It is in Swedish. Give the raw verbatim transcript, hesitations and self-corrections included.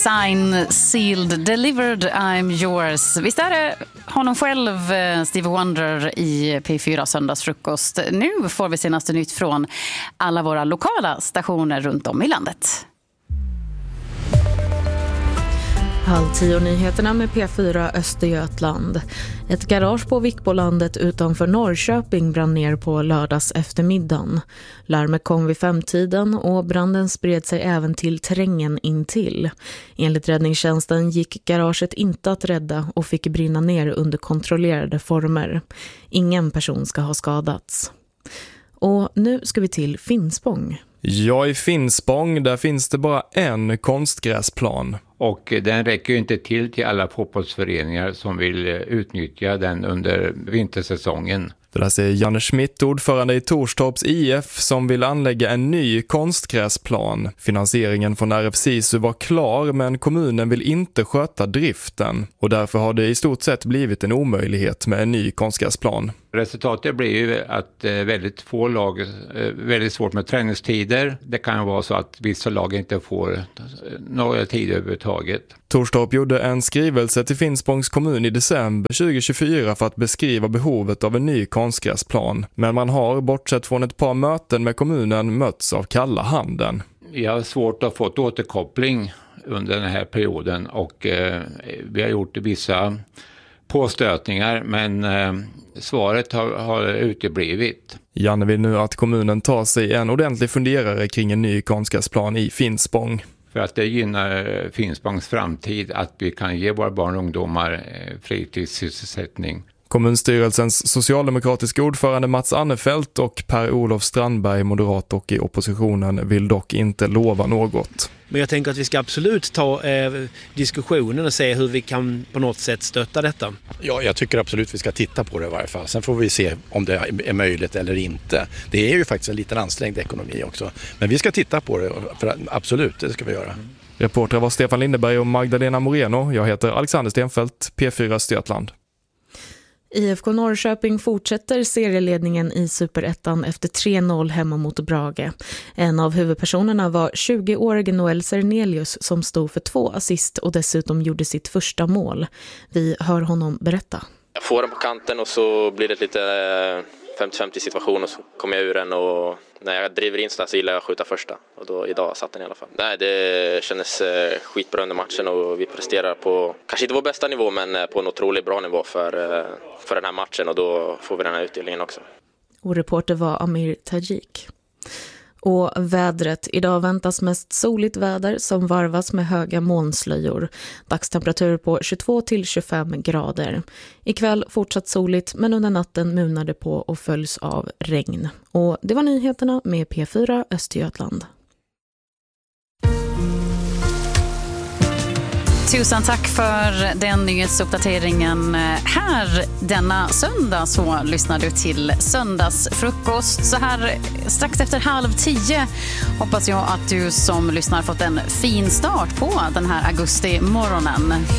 Sign, sealed, delivered, I'm yours. Visst är det honom själv, Stevie Wonder, i P fyra Söndagsfrukost. Nu får vi senaste nytt från alla våra lokala stationer runt om i landet. Halv tio nyheterna med P fyra Östergötland. Ett garage på Vikbolandet utanför Norrköping brann ner på lördags eftermiddagen. Larmet kom vid femtiden och branden spred sig även till terrängen intill. Enligt räddningstjänsten gick garaget inte att rädda och fick brinna ner under kontrollerade former. Ingen person ska ha skadats. Och nu ska vi till Finspång. Ja, i Finspång där finns det bara en konstgräsplan. Och den räcker ju inte till till alla fotbollsföreningar som vill utnyttja den under vintersäsongen. Det där säger Janne Schmidt, ordförande i Torstorps I F, som vill anlägga en ny konstgräsplan. Finansieringen från R F SISU var klar, men kommunen vill inte sköta driften. Och därför har det i stort sett blivit en omöjlighet med en ny konstgräsplan. Resultatet blir ju att väldigt få lag, väldigt svårt med träningstider. Det kan vara så att vissa lag inte får några tid överhuvudtaget. Torstorp gjorde en skrivelse till Finspångs kommun i december tjugohundratjugofyra för att beskriva behovet av en ny konstgräsplan. Men man har, bortsett från ett par möten med kommunen, mötts av kalla handen. Jag har svårt att få ett återkoppling under den här perioden och eh, vi har gjort vissa påstötningar, men eh, svaret har, har uteblivit. Janne vill nu att kommunen tar sig en ordentlig funderare kring en ny konstgräsplan i Finspång. För att det gynnar Finspångs framtid att vi kan ge våra barn och ungdomar fritidssysselsättning. Kommunstyrelsens socialdemokratiska ordförande Mats Annefelt och Per-Olof Strandberg, moderat och i oppositionen, vill dock inte lova något. Men jag tänker att vi ska absolut ta eh, diskussionen och se hur vi kan på något sätt stötta detta. Ja, jag tycker absolut vi ska titta på det i varje fall. Sen får vi se om det är möjligt eller inte. Det är ju faktiskt en liten ansträngd ekonomi också. Men vi ska titta på det, för absolut, det ska vi göra. Reportrar var Stefan Lindeberg och Magdalena Moreno. Jag heter Alexander Stenfeldt, P fyra Östergötland. I F K Norrköping fortsätter serieledningen i Superettan efter tre noll hemma mot Brage. En av huvudpersonerna var tjugoårige Noel Cernelius som stod för två assist och dessutom gjorde sitt första mål. Vi hör honom berätta. Jag får den på kanten och så blir det lite femtio femtio situation och så kommer jag ur den, och när jag driver in så gillar jag att skjuta första, och då idag satt den i alla fall. Nej, det kändes skitbra under matchen och vi presterar på, kanske inte vår bästa nivå, men på en otroligt bra nivå för, för den här matchen, och då får vi den här utdelningen också. Och reporter var Amir Tajik. Och vädret. Idag väntas mest soligt väder som varvas med höga molnslöjor. Dagstemperatur på tjugotvå till tjugofem grader. Ikväll fortsatt soligt, men under natten munar det på och följs av regn. Och det var nyheterna med P fyra Östergötland. Tusen tack för den nyhetsuppdateringen. Här denna söndag så lyssnar du till Söndagsfrukost. Så här strax efter halv tio hoppas jag att du som lyssnar fått en fin start på den här augusti morgonen.